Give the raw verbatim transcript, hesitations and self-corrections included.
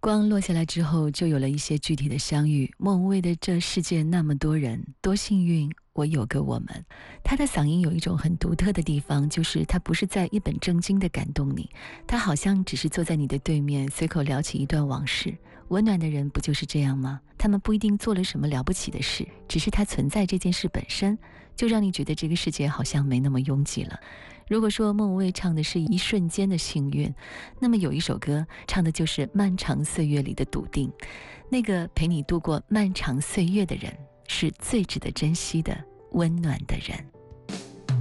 光落下来之后，就有了一些具体的相遇。莫文蔚的这世界那么多人，多幸运我有个我们。他的嗓音有一种很独特的地方，就是他不是在一本正经地感动你，他好像只是坐在你的对面，随口聊起一段往事。温暖的人不就是这样吗？他们不一定做了什么了不起的事，只是他存在这件事本身，就让你觉得这个世界好像没那么拥挤了。如果说莫文蔚唱的是一瞬间的幸运，那么有一首歌唱的就是漫长岁月里的笃定。那个陪你度过漫长岁月的人，是最值得珍惜的温暖的人。